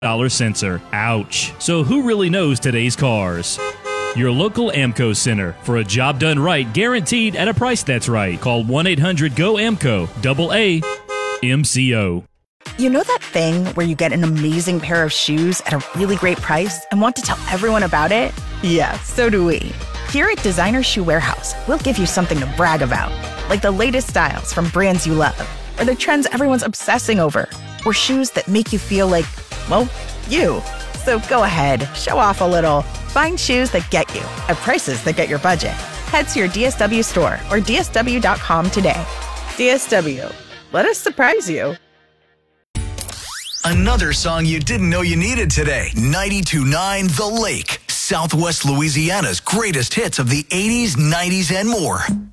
sensor. Ouch. So who really knows today's cars? Your local AMCO Center. For a job done right, guaranteed at a price that's right. Call 1-800-GO-AMCO. AA MCO. You know that thing where you get an amazing pair of shoes at a really great price and want to tell everyone about it? Yeah, so do we. Here at Designer Shoe Warehouse, we'll give you something to brag about, like the latest styles from brands you love, or the trends everyone's obsessing over, or shoes that make you feel like, well, you. So go ahead, show off a little. Find shoes that get you at prices that get your budget. Head to your DSW store or DSW.com today. DSW, let us surprise you. Another song you didn't know you needed today. 92.9 The Lake, Southwest Louisiana's greatest hits of the 80s, 90s, and more.